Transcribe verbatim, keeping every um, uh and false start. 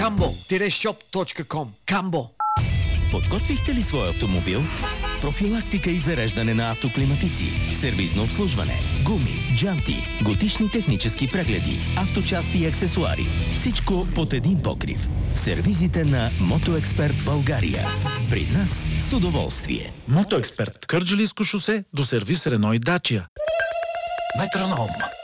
камбо шоп точка ком. Камбо. Подготвихте ли своя автомобил? Профилактика и зареждане на автоклиматици, сервизно обслужване, гуми, джанти, годишни технически прегледи, авточасти и аксесуари. Всичко под един покрив. В сервизите на Мотоексперт България. При нас с удоволствие. Мотоексперт. Кърджалийско шосе до сервис Рено и Дачия. Метроном.